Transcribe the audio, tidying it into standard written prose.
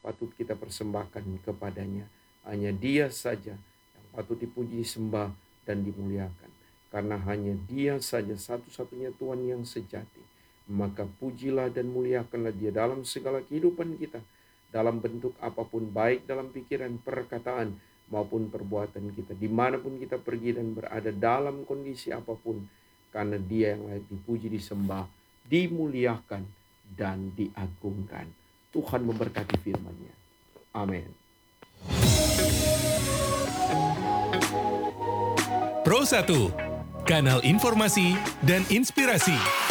patut kita persembahkan kepadanya. Hanya Dia saja yang patut dipuji, disembah, dan dimuliakan. Karena hanya Dia saja satu-satunya Tuhan yang sejati. Maka pujilah dan muliakanlah Dia dalam segala kehidupan kita, dalam bentuk apapun, baik dalam pikiran, perkataan, maupun perbuatan kita. Dimanapun kita pergi dan berada dalam kondisi apapun, karena Dia yang layak dipuji, disembah, dimuliakan, dan diagungkan. Tuhan memberkati firman-Nya. Amin. Pro 1, kanal informasi dan inspirasi.